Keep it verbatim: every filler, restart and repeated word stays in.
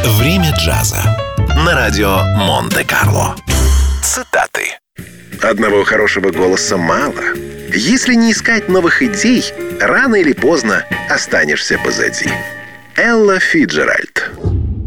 Время джаза на радио Монте-Карло. Цитаты. Одного хорошего голоса мало. Если не искать новых идей, рано или поздно останешься позади. Элла Фицджеральд.